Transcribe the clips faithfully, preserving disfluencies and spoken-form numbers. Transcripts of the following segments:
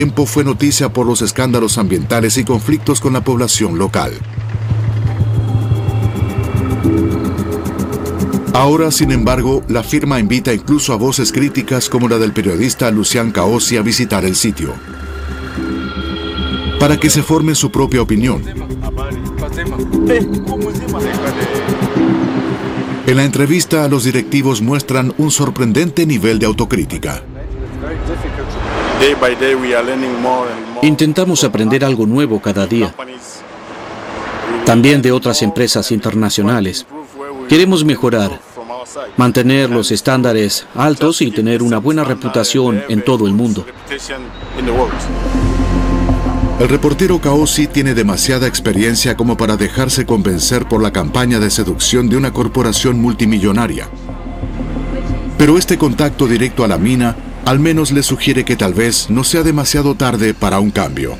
tiempo fue noticia por los escándalos ambientales y conflictos con la población local. Ahora, sin embargo, la firma invita incluso a voces críticas como la del periodista Lucian Caossi a visitar el sitio, para que se forme su propia opinión. En la entrevista, los directivos muestran un sorprendente nivel de autocrítica. Intentamos aprender algo nuevo cada día, también de otras empresas internacionales. Queremos mejorar, mantener los estándares altos y tener una buena reputación en todo el mundo. El reportero Caossi tiene demasiada experiencia como para dejarse convencer por la campaña de seducción de una corporación multimillonaria. Pero este contacto directo a la mina al menos le sugiere que tal vez no sea demasiado tarde para un cambio.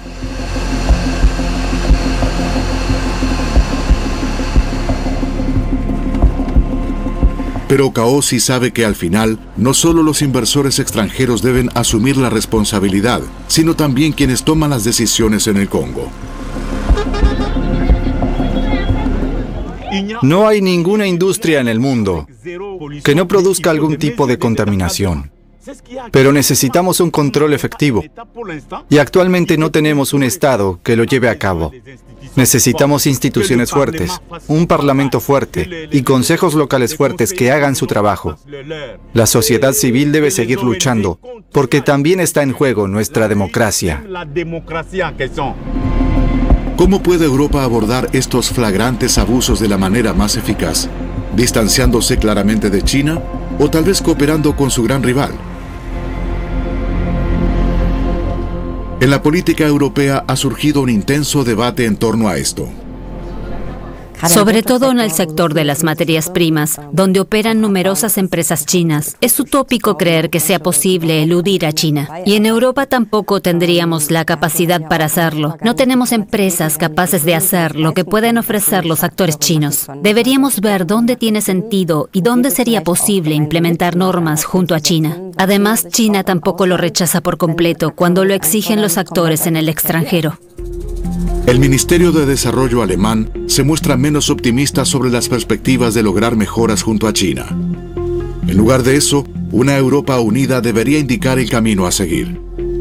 Pero Caossi sabe que al final, no solo los inversores extranjeros deben asumir la responsabilidad, sino también quienes toman las decisiones en el Congo. No hay ninguna industria en el mundo que no produzca algún tipo de contaminación. Pero necesitamos un control efectivo. Y actualmente no tenemos un Estado que lo lleve a cabo. Necesitamos instituciones fuertes, un parlamento fuerte y consejos locales fuertes que hagan su trabajo. La sociedad civil debe seguir luchando, porque también está en juego nuestra democracia. ¿Cómo puede Europa abordar estos flagrantes abusos de la manera más eficaz? ¿Distanciándose claramente de China o tal vez cooperando con su gran rival? En la política europea ha surgido un intenso debate en torno a esto. Sobre todo en el sector de las materias primas, donde operan numerosas empresas chinas. Es utópico creer que sea posible eludir a China. Y en Europa tampoco tendríamos la capacidad para hacerlo. No tenemos empresas capaces de hacer lo que pueden ofrecer los actores chinos. Deberíamos ver dónde tiene sentido y dónde sería posible implementar normas junto a China. Además, China tampoco lo rechaza por completo cuando lo exigen los actores en el extranjero. El Ministerio de Desarrollo alemán se muestra menos optimista sobre las perspectivas de lograr mejoras junto a China. En lugar de eso, una Europa unida debería indicar el camino a seguir.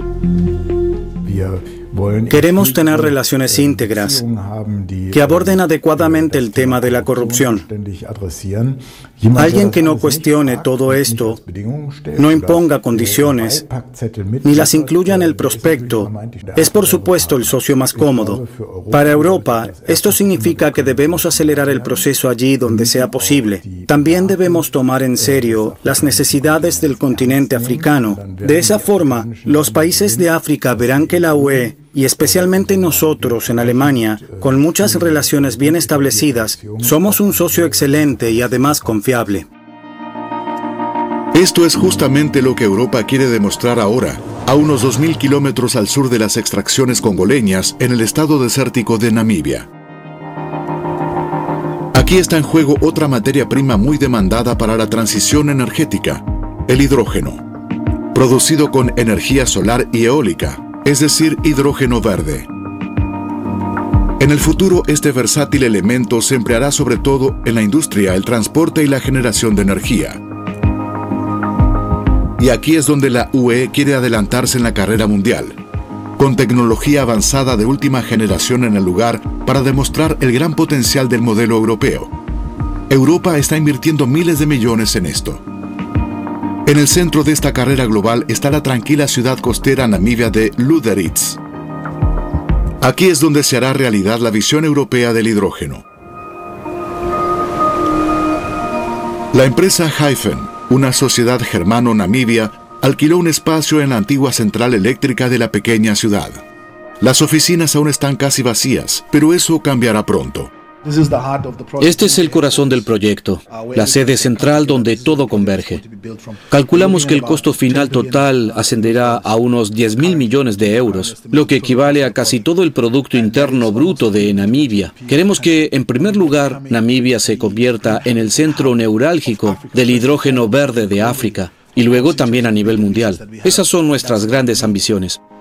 Queremos tener relaciones íntegras que aborden adecuadamente el tema de la corrupción. Alguien que no cuestione todo esto, no imponga condiciones, ni las incluya en el prospecto, es por supuesto el socio más cómodo. Para Europa, esto significa que debemos acelerar el proceso allí donde sea posible. También debemos tomar en serio las necesidades del continente africano. De esa forma, los países de África verán que la U E, y especialmente nosotros en Alemania, con muchas relaciones bien establecidas, somos un socio excelente y además confiable. Esto es justamente lo que Europa quiere demostrar ahora, a unos dos mil kilómetros al sur de las extracciones congoleñas en el estado desértico de Namibia. Aquí está en juego otra materia prima muy demandada para la transición energética, el hidrógeno, producido con energía solar y eólica, es decir, hidrógeno verde. En el futuro, este versátil elemento se empleará sobre todo en la industria, el transporte y la generación de energía. Y aquí es donde la U E quiere adelantarse en la carrera mundial, con tecnología avanzada de última generación en el lugar para demostrar el gran potencial del modelo europeo. Europa está invirtiendo miles de millones en esto. En el centro de esta carrera global está la tranquila ciudad costera namibia de Lüderitz. Aquí es donde se hará realidad la visión europea del hidrógeno. La empresa Hyphen, una sociedad germano-namibia, alquiló un espacio en la antigua central eléctrica de la pequeña ciudad. Las oficinas aún están casi vacías, pero eso cambiará pronto. Este es el corazón del proyecto, la sede central donde todo converge. Calculamos que el costo final total ascenderá a unos diez mil millones de euros, lo que equivale a casi todo el Producto Interno Bruto de Namibia. Queremos que, en primer lugar, Namibia se convierta en el centro neurálgico del hidrógeno verde de África, y luego también a nivel mundial. Esas son nuestras grandes ambiciones.